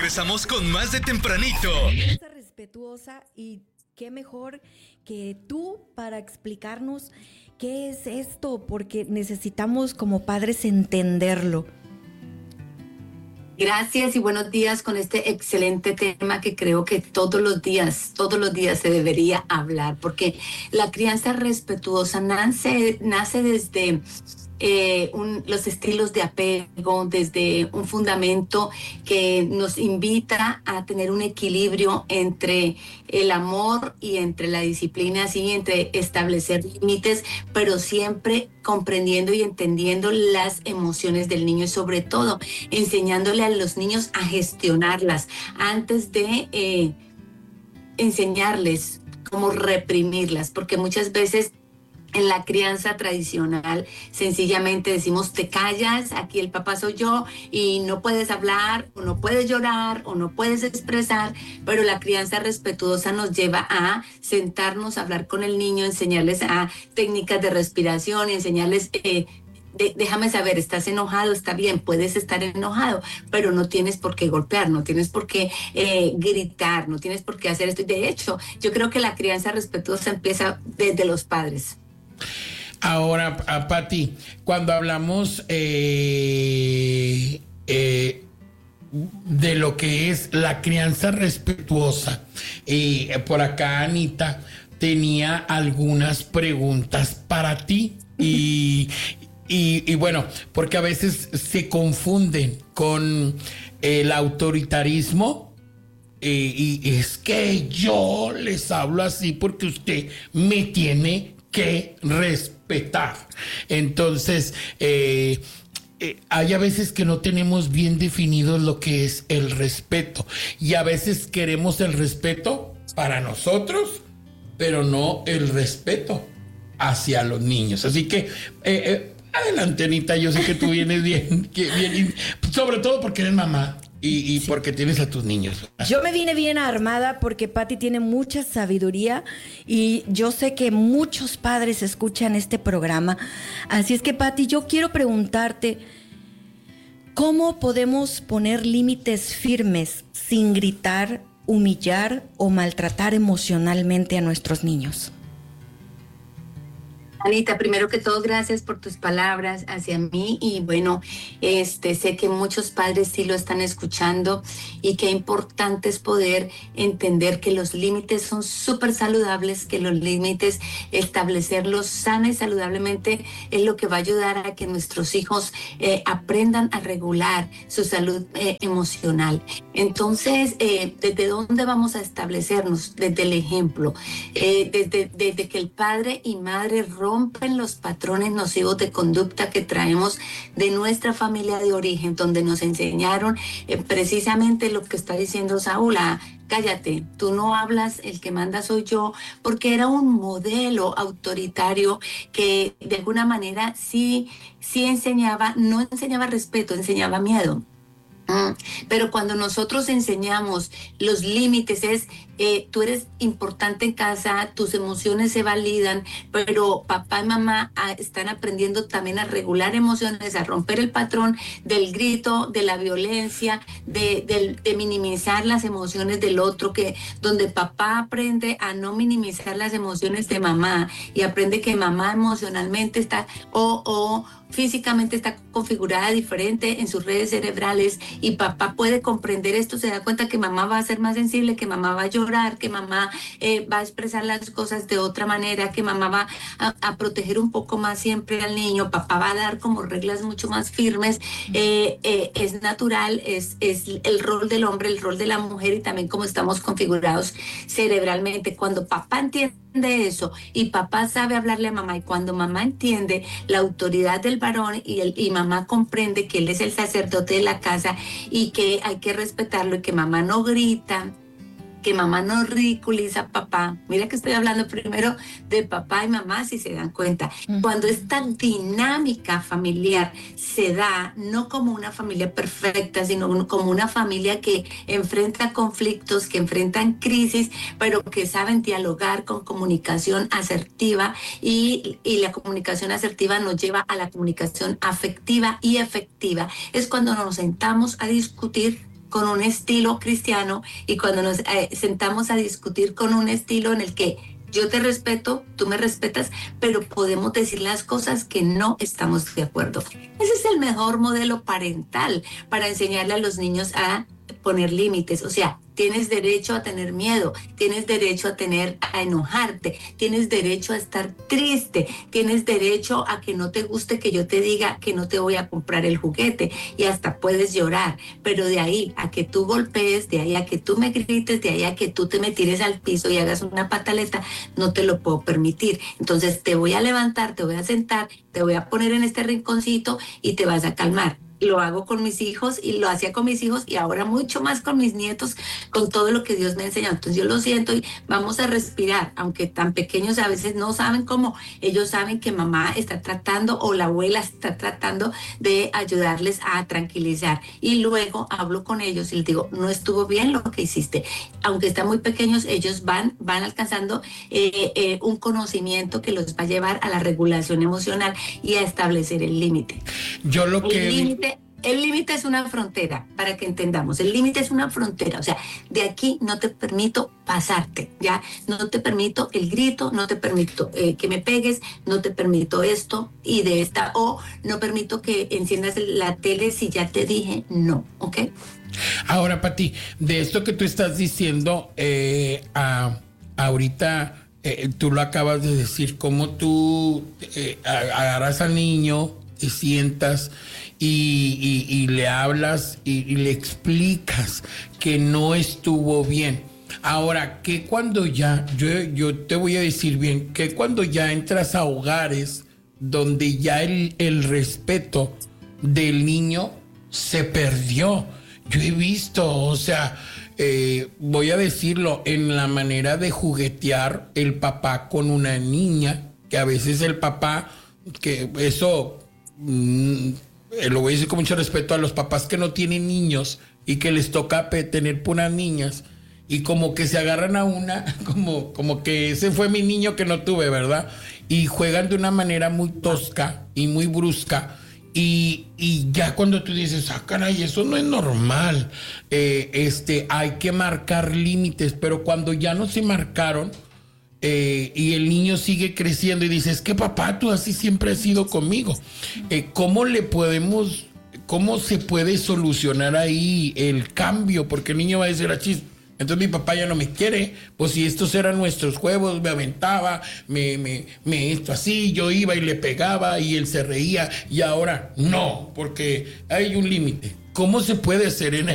regresamos con más de Tempranito. Respetuosa, y qué mejor que tú para explicarnos qué es esto, porque necesitamos como padres entenderlo. Gracias y buenos días con este excelente tema que creo que todos los días se debería hablar, porque la crianza respetuosa nace desde los estilos de apego, desde un fundamento que nos invita a tener un equilibrio entre el amor y entre la disciplina, así entre establecer límites, pero siempre comprendiendo y entendiendo las emociones del niño y sobre todo enseñándole a los niños a gestionarlas antes de enseñarles cómo reprimirlas, porque muchas veces en la crianza tradicional, sencillamente decimos, te callas, aquí el papá soy yo, y no puedes hablar, o no puedes llorar, o no puedes expresar, pero la crianza respetuosa nos lleva a sentarnos a hablar con el niño, enseñarles a técnicas de respiración, y enseñarles, déjame saber, estás enojado, está bien, puedes estar enojado, pero no tienes por qué golpear, no tienes por qué gritar, no tienes por qué hacer esto. De hecho, yo creo que la crianza respetuosa empieza desde los padres. Ahora, Pati, cuando hablamos de lo que es la crianza respetuosa, por acá Anita tenía algunas preguntas para ti y bueno, porque a veces se confunden con el autoritarismo. Y es que yo les hablo así porque usted me tiene que respetar. Entonces, hay a veces que no tenemos bien definido lo que es el respeto. Y a veces queremos el respeto para nosotros, pero no el respeto hacia los niños. Así que, adelante, Anita, yo sé que tú vienes bien, sobre todo porque eres mamá. Y sí, porque tienes a tus niños. Yo me vine bien armada porque Pati tiene mucha sabiduría y yo sé que muchos padres escuchan este programa. Así es que, Pati, yo quiero preguntarte, ¿cómo podemos poner límites firmes sin gritar, humillar o maltratar emocionalmente a nuestros niños? Anita, primero que todo, gracias por tus palabras hacia mí y bueno, sé que muchos padres sí lo están escuchando y qué importante es poder entender que los límites son súper saludables, que los límites, establecerlos sana y saludablemente es lo que va a ayudar a que nuestros hijos aprendan a regular su salud emocional. Entonces, ¿desde dónde vamos a establecernos? Desde el ejemplo, desde que el padre y madre rompen los patrones nocivos de conducta que traemos de nuestra familia de origen, donde nos enseñaron precisamente lo que está diciendo Saúl, cállate, tú no hablas, el que manda soy yo, porque era un modelo autoritario que de alguna manera sí enseñaba, no enseñaba respeto, enseñaba miedo. Pero cuando nosotros enseñamos los límites tú eres importante en casa, tus emociones se validan, pero papá y mamá están aprendiendo también a regular emociones, a romper el patrón del grito, de la violencia, de minimizar las emociones del otro, donde papá aprende a no minimizar las emociones de mamá y aprende que mamá emocionalmente está o físicamente está configurada diferente en sus redes cerebrales y papá puede comprender esto, se da cuenta que mamá va a ser más sensible, que mamá va a llorar, que mamá va a expresar las cosas de otra manera, que mamá va a proteger un poco más siempre al niño, papá va a dar como reglas mucho más firmes, es natural, es el rol del hombre, el rol de la mujer y también cómo estamos configurados cerebralmente. Cuando papá entiende eso y papá sabe hablarle a mamá y cuando mamá entiende la autoridad del varón y mamá comprende que él es el sacerdote de la casa y que hay que respetarlo y que mamá no grita, que mamá no ridiculiza a papá. Mira que estoy hablando primero de papá y mamá, si se dan cuenta. Cuando esta dinámica familiar se da, no como una familia perfecta, sino como una familia que enfrenta conflictos, que enfrentan crisis, pero que saben dialogar con comunicación asertiva y la comunicación asertiva nos lleva a la comunicación afectiva y efectiva. Es cuando nos sentamos a discutir con un estilo cristiano, y cuando nos sentamos a discutir con un estilo en el que yo te respeto, tú me respetas, pero podemos decir las cosas que no estamos de acuerdo. Ese es el mejor modelo parental para enseñarle a los niños a poner límites. O sea, tienes derecho a tener miedo, tienes derecho a enojarte, tienes derecho a estar triste, tienes derecho a que no te guste que yo te diga que no te voy a comprar el juguete, y hasta puedes llorar, pero de ahí a que tú golpees, de ahí a que tú me grites, de ahí a que tú te me tires al piso y hagas una pataleta, no te lo puedo permitir. Entonces te voy a levantar, te voy a sentar, te voy a poner en este rinconcito y te vas a calmar. Lo hago con mis hijos y lo hacía con mis hijos, y ahora mucho más con mis nietos, con todo lo que Dios me ha enseñado. Entonces yo lo siento y vamos a respirar, aunque tan pequeños a veces no saben cómo. Ellos saben que mamá está tratando, o la abuela está tratando de ayudarles a tranquilizar, y luego hablo con ellos y les digo, no estuvo bien lo que hiciste. Aunque están muy pequeños, ellos van alcanzando un conocimiento que los va a llevar a la regulación emocional y a establecer el límite. El límite es una frontera, para que entendamos. El límite es una frontera, o sea, de aquí no te permito pasarte, ¿ya? No te permito el grito, no te permito que me pegues, no te permito esto y de esta, o no permito que enciendas la tele si ya te dije no, ¿ok? Ahora, Pati, de esto que tú estás diciendo, ahorita tú lo acabas de decir, cómo tú agarras al niño, te sientas y le hablas y le explicas que no estuvo bien. Ahora, que cuando ya, yo te voy a decir bien, que cuando ya entras a hogares donde ya el respeto del niño se perdió. Yo he visto, o sea, voy a decirlo, en la manera de juguetear el papá con una niña, que a veces el papá, que eso... lo voy a decir con mucho respeto a los papás que no tienen niños y que les toca tener puras niñas, y como que se agarran a una, como que ese fue mi niño que no tuve, ¿verdad? Y juegan de una manera muy tosca y muy brusca, y ya cuando tú dices, caray, eso no es normal, hay que marcar límites, pero cuando ya no se marcaron, y el niño sigue creciendo y dice, es que papá, tú así siempre has sido conmigo. ¿Cómo se puede solucionar ahí el cambio? Porque el niño va a decir, achis, entonces mi papá ya no me quiere, pues si estos eran nuestros juegos, me aventaba, me esto así, yo iba y le pegaba y él se reía, y ahora no, porque hay un límite. ¿Cómo se puede hacer en